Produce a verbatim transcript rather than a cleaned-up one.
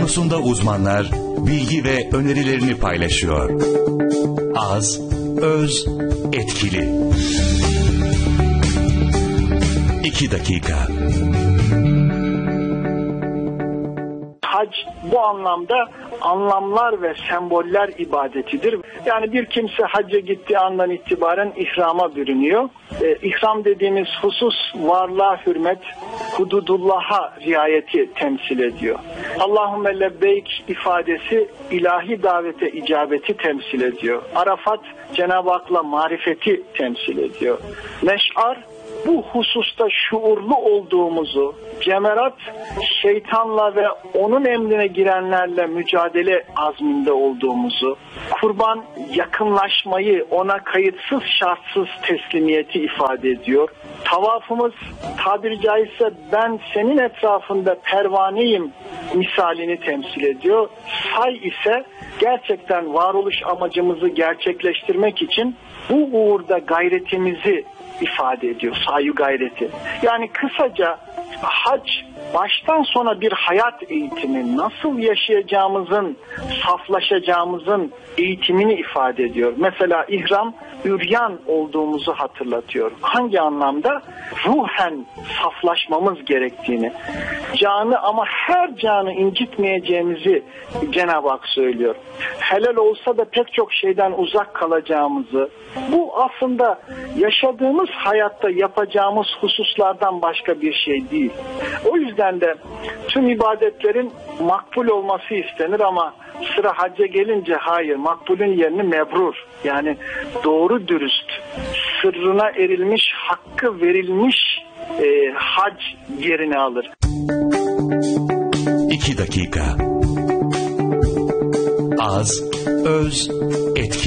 konusunda uzmanlar bilgi ve önerilerini paylaşıyor. Az, öz, etkili. İki dakika. Hac bu anlamda anlamlar ve semboller ibadetidir. Yani bir kimse hacca gittiği andan itibaren ihrama bürünüyor. Ee, ihram dediğimiz husus varlığa hürmet, hududullah'a riayeti temsil ediyor. Allahümme lebbeyk ifadesi ilahi davete icabeti temsil ediyor. Arafat Cenab-ı Hak'la marifeti temsil ediyor. Meş'ar bu hususta şuurlu olduğumuzu, cemerat şeytanla ve onun emrine girenlerle mücadele azminde olduğumuzu, kurban yakınlaşmayı, ona kayıtsız şartsız teslimiyeti ifade ediyor. Tavafımız tabiri caizse ben senin etrafında pervaneyim misalini temsil ediyor. Say ise gerçekten varoluş amacımızı gerçekleştirmek için bu uğurda gayretimizi ifade ediyor, sayu gayreti. Yani kısaca hac baştan sona bir hayat eğitimi, nasıl yaşayacağımızın, saflaşacağımızın eğitimini ifade ediyor. Mesela ihram, üryan olduğumuzu hatırlatıyor. Hangi anlamda? Ruhen saflaşmamız gerektiğini, canı ama her canı incitmeyeceğimizi Cenab-ı Hak söylüyor. Helal olsa da pek çok şeyden uzak kalacağımızı, bu aslında yaşadığımız hayatta yapacağımız hususlardan başka bir şey değil. O yüzden de tüm ibadetlerin makbul olması istenir ama sıra hacca gelince hayır, makbulün yerini mebrur, yani doğru dürüst, sırrına erilmiş, hakkı verilmiş e, hac yerini alır. İki dakika. Az, öz, etkili.